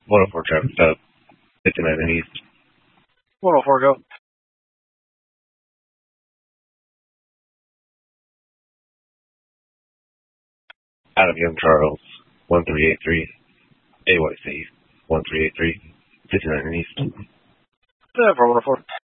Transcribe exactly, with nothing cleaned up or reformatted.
one oh four traffic stop, fifty-nine and East. one oh four, go. Out of Young Charles, one three eight three, A Y C, one three eight three, fifty-nine and East. Yeah, for one oh four.